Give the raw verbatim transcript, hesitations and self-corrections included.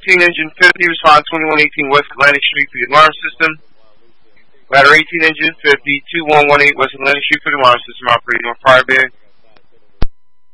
eighteen, engine fifty, respond twenty-one eighteen West Atlantic Street for the alarm system. Ladder eighteen, engine fifty, two one one eight West Atlantic Street for the alarm system operating on Firebear.